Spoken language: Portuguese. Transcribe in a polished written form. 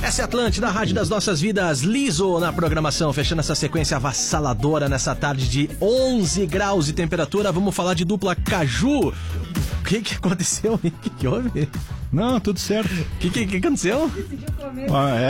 Essa é a Atlântida, a rádio das nossas vidas. Liso na programação, fechando essa sequência avassaladora nessa tarde de 11 graus de temperatura. Vamos falar de dupla Caju. O que aconteceu? O que houve? Não, tudo certo. O que aconteceu? Ah,